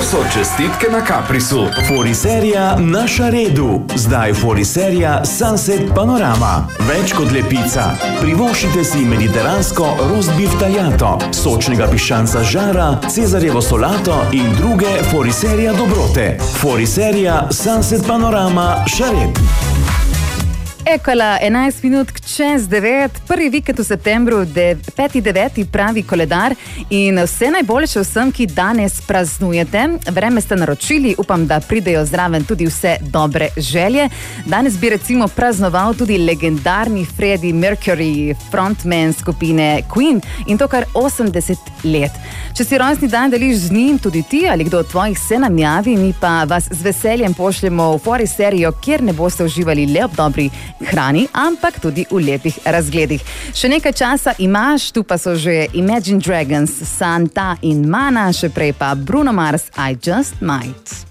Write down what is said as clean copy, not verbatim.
so čestitke na Caprisu. Foriserija na Šaredu. Zdaj Foriserija Sunset Panorama. Več kot lepica. Privoščite si mediteransko roast beef tajato, sočnega piščanca žara, cezarjevo solato in druge Foriserija dobrote. Foriserija Sunset Panorama Šared. Ekola, 11 minut čez 9, prvi vikend v septembru, 5.9. pravi koledar in vse najboljše vsem, ki danes praznujete. Vreme ste naročili, upam, da pridejo zraven tudi vse dobre želje. Danes bi recimo praznoval tudi legendarni Freddie Mercury, frontman skupine Queen in to kar 80 let. Če si rojstni dan deliš z njim, tudi ti ali kdo od tvojih se nam javi, mi pa vas z veseljem pošljemo v Foriserijo, kjer ne boste uživali le ob dobri hrani, ampak tudi v lepih razgledih. Še nekaj časa imaš, tu pa so že Imagine Dragons, Santa in Mana, še prej pa Bruno Mars, I Just Might.